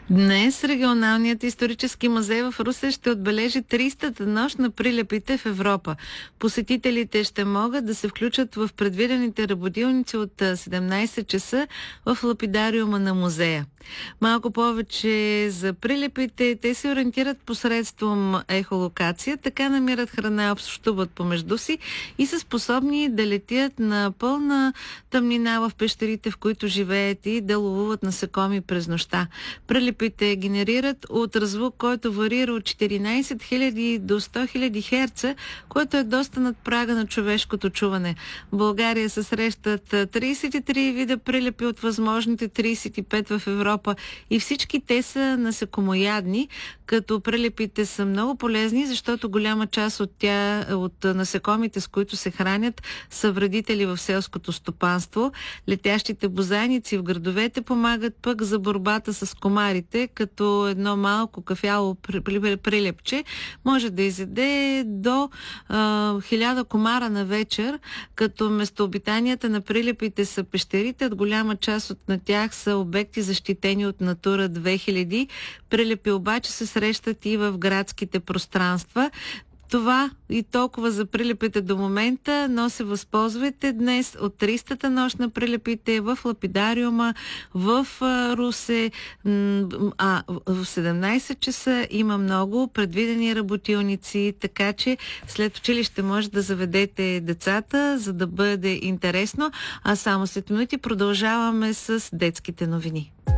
Днес регионалният исторически музей в Русе ще отбележи 300-та нощ на прилепите в Европа. Посетителите ще могат да се включат в предвидените работилници от 17 часа в лапидариума на музея. Малко повече за прилепите. Те се ориентират посредством ехолокация, така намират храна, общуват помежду си и са способни да летят на пълна тъмнина в пещерите, в които живеят, и да ловуват насекоми през нощта. Прилепите генерират ултразвук, който варира от 14 000 до 100 000 херца, което е доста над прага на човешкото чуване. В България се срещат 33 вида прилепи от възможните 35 в Европа и всички те са насекомоядни, като прилепите са много полезни, защото голяма част от насекомите, с които се хранят, са вредители в селското стопанство. Летящите бозайници в градовете помагат пък за борбата с комарите, като едно малко кафяло прилепче може да изяде до 1000 комара на вечер, като местообитанията на прилепите са пещерите, от голяма част на тях са обекти защитени от Натура 2000. Прилепи обаче се срещат и в градските пространства. Това и толкова за прилепите до момента, но се възползвайте днес от 300-та нощ на прилепите в лапидариума в Русе. В 17 часа има много предвидени работилници, така че след училище може да заведете децата, за да бъде интересно. А само след минути продължаваме с детските новини.